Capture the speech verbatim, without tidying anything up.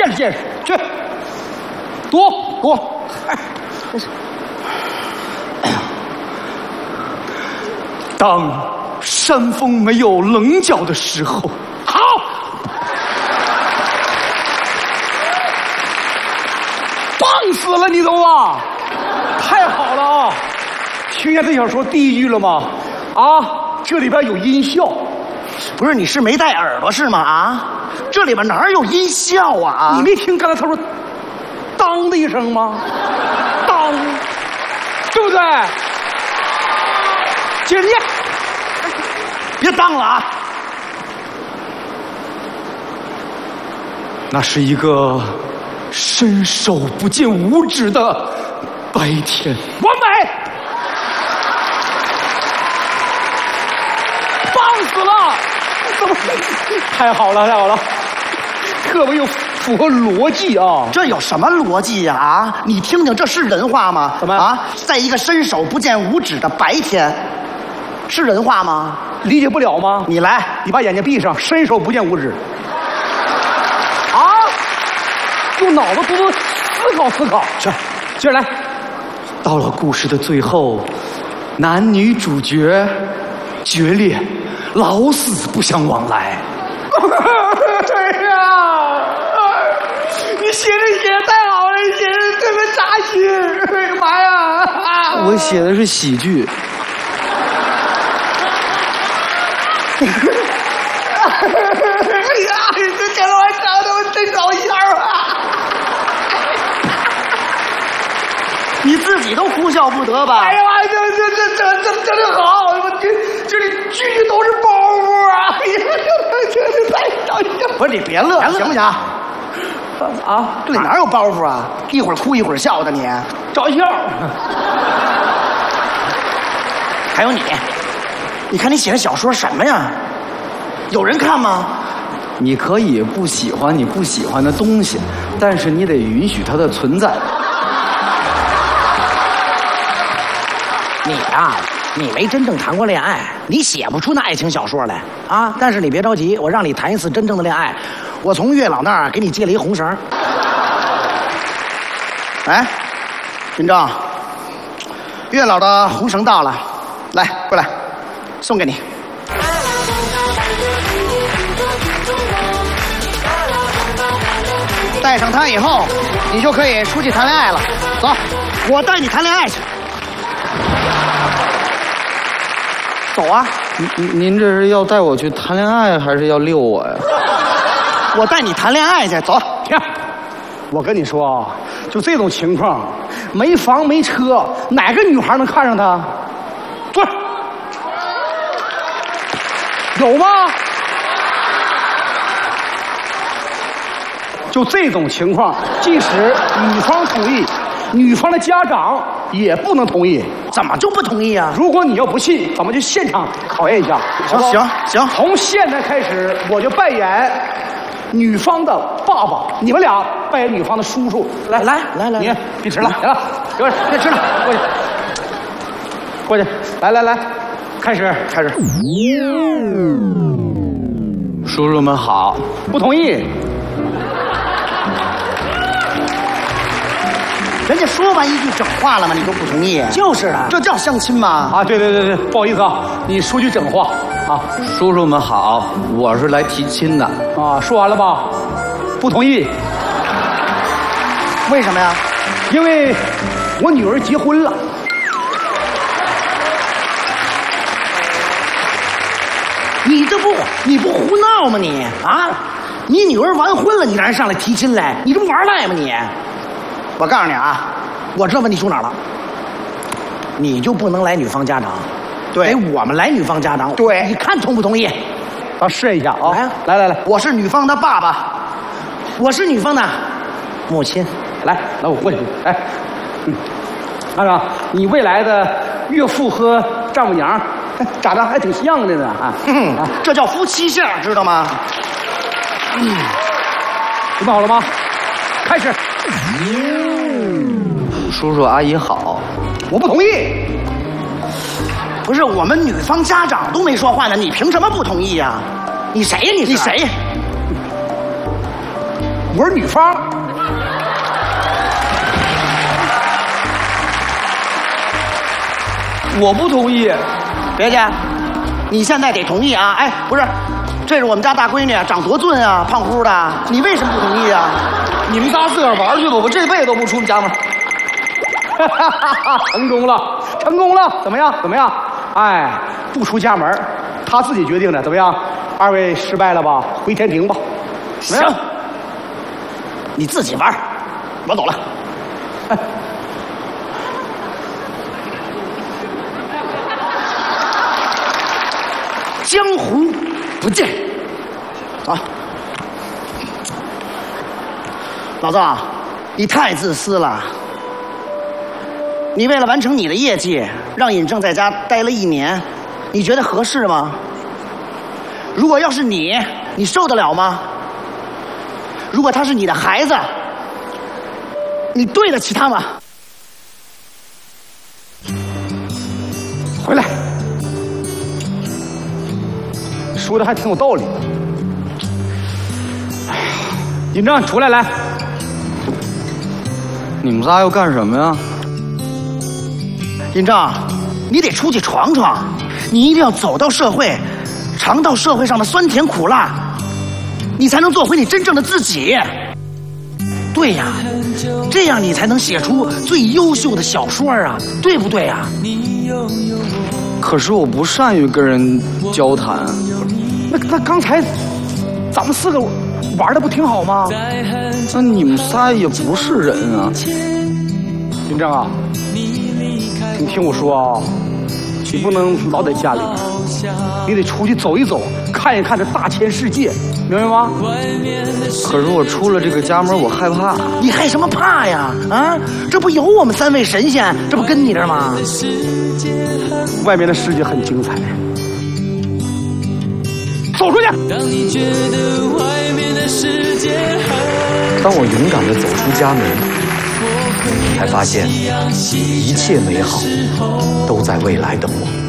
见识见识，去，躲躲。当山峰没有棱角的时候，好，棒死了你都啊！太好了啊！听见这小说第一句了吗？啊，这里边有音效。 不是，你是没戴耳朵是吗？啊，这里边哪有音效啊？ 你没听刚才他说“当”的一声吗？当，对不对？接着念， 别当了啊！ 那是一个伸手不见五指的白天，完美，棒死了！怎么？太好了，太好了，特别有符合逻辑啊！ 这有什么逻辑呀？啊，你听听，这是人话吗？ 怎么啊？在一个伸手不见五指的白天，是人话吗？ 理解不了吗？ 你来， 你把眼睛闭上，伸手不见五指。啊！用脑子多多思考思考。 是， 接着来。到了故事的最后，男女主角决裂，老死不相往来。哎呀，你写的写的太好了，你写的特别扎心。哎呀妈呀！ 我写的是喜剧。 哎呀，这给了我找的我真搞笑啊！你自己都哭笑不得吧？ 哎呀妈，这这这这这这这好，我这这里句句都是包袱啊！哎呀，这这太搞笑。 不是你别乐，行不行？ 啊， 这里哪有包袱啊？一会儿哭一会儿笑的你， 找笑。 还有你，你看你写的小说什么呀？有人看吗？ 你可以不喜欢你不喜欢的东西，但是你得允许它的存在。 你啊，你没真正谈过恋爱，你写不出那爱情小说来啊！但是你别着急，我让你谈一次真正的恋爱。我从月老那儿给你借了一红绳。 哎，军正，月老的红绳到了，来，过来，送给你。带上它以后，你就可以出去谈恋爱了。走，我带你谈恋爱去。走啊！ 您您这是要带我去谈恋爱，还是要遛我呀？ 我带你谈恋爱去，走。 停！我跟你说啊，就这种情况，没房没车，哪个女孩能看上他？坐。有吗？就这种情况，即使女方同意，女方的家长也不能同意。 怎么就不同意啊？ 如果你要不信，咱们就现场考验一下。 行行行， 从现在开始，我就扮演女方的爸爸，你们俩扮演女方的叔叔。来来来来， 你别吃了，来了，过来，别吃了，过去，过去，来来来，开始开始。 叔叔们好。 不同意。 人家说完一句整话了吗？你都不同意？ 就是啊， 这叫相亲吗？ 啊，对对对对，不好意思啊，你说句整话啊。 叔叔们好，我是来提亲的。 啊，说完了吧？不同意。 为什么呀？ 因为我女儿结婚了。 你这不你不胡闹吗你啊？你女儿完婚了，你让人上来提亲来，你这不玩赖吗你？ 我告诉你啊， 我知道问题出哪儿了，你就不能来女方家长， 对， 得我们来女方家长， 对， 你看同不同意？ 咱试验一下啊！ 来啊， 来来来， 我是女方的爸爸， 我是女方的母亲， 来来，我过去，哎，嗯，看看你未来的岳父和丈母娘长得还挺像的呢啊！ 嗯，这叫夫妻相，知道吗？ 嗯，准备好了吗？开始。 叔叔阿姨好。 我不同意。 不是，我们女方家长都没说话呢，你凭什么不同意呀？你谁呀？你你谁？ 我是女方。 我不同意。 别介，你现在得同意啊！哎，不是，这是我们家大闺女，长多俊啊，胖乎的，你为什么不同意啊？ 你们仨自个儿玩去吧，我这辈子都不出家门。成功了，成功了，怎么样？怎么样？哎，不出家门，他自己决定的，怎么样？二位失败了吧？回天庭吧。 行，你自己玩，我走了。哎江湖不见啊！老子，你太自私了。你为了完成你的业绩，让尹正在家待了一年，你觉得合适吗？如果要是你，你受得了吗？如果他是你的孩子，你对得起他吗？ 回来。说的还挺有道理。哎呀，尹正，出来来！ 你们仨要干什么呀？ 尹正，你得出去闯闯，你一定要走到社会，尝到社会上的酸甜苦辣，你才能做回你真正的自己。对呀，这样你才能写出最优秀的小说啊，对不对呀？ 可是我不善于跟人交谈。 那那刚才咱们四个玩的不挺好吗？ 那你们仨也不是人啊。 尹正啊，你听我说啊，你不能老在家里，你得出去走一走，看一看这大千世界，明白吗？ 可是我出了这个家门，我害怕。 你害什么怕呀？啊，这不有我们三位神仙，这不跟你这儿吗？ 外面的世界很精彩。走出去！ 当我勇敢地走出家门，才发现一切美好都在未来等我。